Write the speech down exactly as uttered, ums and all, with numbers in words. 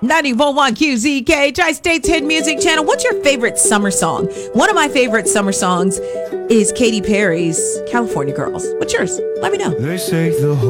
ninety point one Q Z K, Tri-State's Hit Music Channel. What's your favorite summer song? One of my favorite summer songs is Katy Perry's California Girls. What's yours? Let me know. They say the